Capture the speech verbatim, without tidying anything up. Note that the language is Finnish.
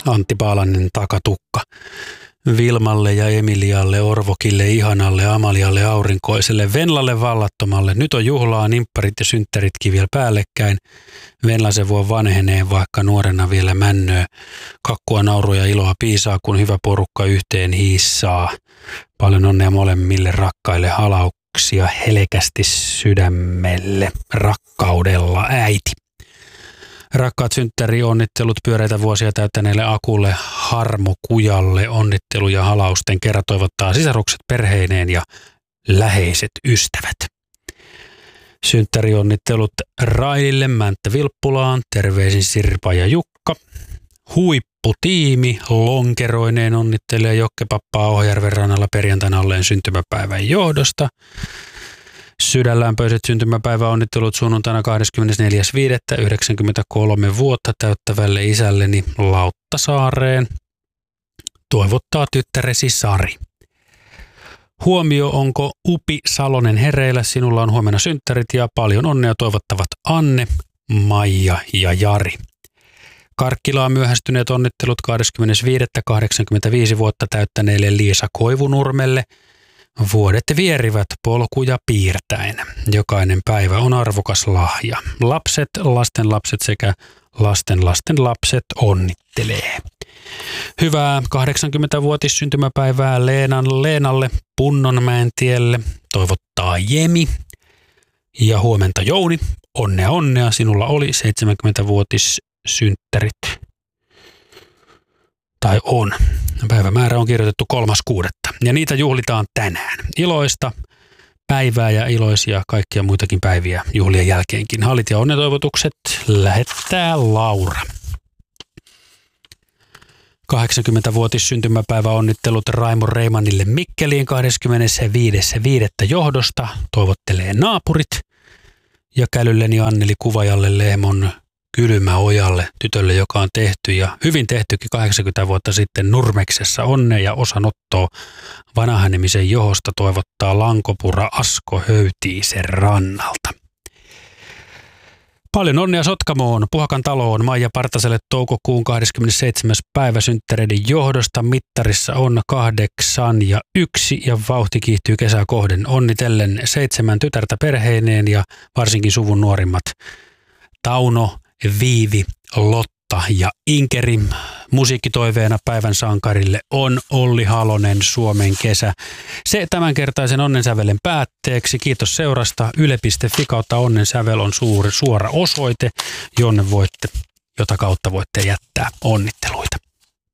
Antti Paalanen takatukka. Vilmalle ja Emilialle, Orvokille, Ihanalle, Amalialle, Aurinkoiselle, Venlalle, Vallattomalle. Nyt on juhlaa, nimpparit ja synttäritkin vielä päällekkäin. Venla se voi vanhenee, vaikka nuorena vielä männöö. Kakkua, naurua ja iloa piisaa, kun hyvä porukka yhteen hiissaa. Paljon onnea molemmille rakkaille, halauksia helkästi sydämelle, rakkaudella äiti. Rakkaat synttärionnittelut pyöreitä vuosia täyttäneelle Akulle, Harmo Kujalle, onnittelu ja halausten kerran toivottaa sisarukset perheineen ja läheiset ystävät. Synttärionnittelut Railille, Mänttä Vilppulaan, terveisin Sirpa ja Jukka. Huipputiimi lonkeroineen onnittelee Jokke Pappaa Ohjärven rannalla perjantaina olleen syntymäpäivän johdosta. Sydänlämpöiset syntymäpäiväonnittelut sunnuntaina kahdeskymmenesneljäs viidettä yhdeksänkymmentäkolme vuotta täyttävälle isälleni Lauttasaareen. Toivottaa tyttäresi Sari. Huomio, onko Upi Salonen hereillä? Sinulla on huomenna synttärit ja paljon onnea toivottavat Anne, Maija ja Jari. Karkkilaa myöhästyneet onnittelut kahdeskymmenes viidettä kahdeksankymmentäviisi vuotta täyttäneelle Liisa Koivunurmelle. Vuodet vierivät polkuja piirtäen. Jokainen päivä on arvokas lahja. Lapset, lastenlapset sekä lastenlasten lapset onnittelee. Hyvää kahdeksankymmentävuotis syntymäpäivää Leenan Leenalle Punnonmäentielle. Toivottaa Jemi. Ja huomenta Jouni. Onnea onnea, sinulla oli seitsemänkymmentävuotis synttärit. Tai on. Päivämäärä on kirjoitettu kolmas kuudetta. Ja niitä juhlitaan tänään. Iloista päivää ja iloisia kaikkia muitakin päiviä juhlien jälkeenkin. Hallit ja onnetoivotukset lähettää Laura. kahdeksankymmentävuotis syntymäpäivä onnittelut Raimo Reimanille Mikkeliin kahdeskymmenesviides viidettä johdosta. Toivottelee naapurit. Ja Kälylleni Anneli Kuvajalle Lehmon Kylmäojalle, tytölle, joka on tehty ja hyvin tehtykin kahdeksankymmentä vuotta sitten Nurmeksessa. Onnea ja osanottoa vanhanemisen johosta toivottaa Lankopura Asko Höytiisen rannalta. Paljon onnea Sotkamoon, Puhakan taloon, Maija Partaselle toukokuun kahdeskymmenesseitsemäs päivä synttäreiden johdosta. Mittarissa on kahdeksan ja yksi ja vauhti kiihtyy kesää kohden. Onnitellen seitsemän tytärtä perheineen ja varsinkin suvun nuorimmat Tauno, Viivi, Lotta ja Inkeri. Musiikkitoiveena päivän sankarille on Olli Halonen, Suomen kesä. Se tämänkertaisen onnensävelen päätteeksi. Kiitos seurasta. Yle piste fi kautta onnensävel on suuri, suora osoite, jonne voitte, jota kautta voitte jättää onnittelua.